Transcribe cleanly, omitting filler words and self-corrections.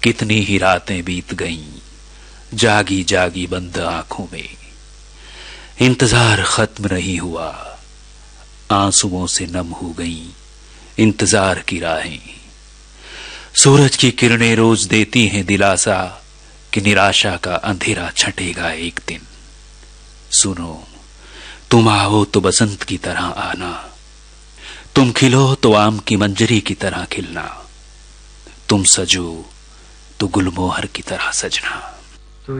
कितनी ही रातें बीत गईं जागी जागी बंद आंखों में। इंतजार खत्म नहीं हुआ, आंसुओं से नम हो गईं इंतजार की राहें। सूरज की किरणें रोज देती हैं दिलासा कि निराशा का अंधेरा छंटेगा एक दिन। सुनो, तुम आओ तो बसंत की तरह आना, तुम खिलो तो आम की मंजरी की तरह खिलना, तुम सजो तो गुलमोहर की तरह सजना।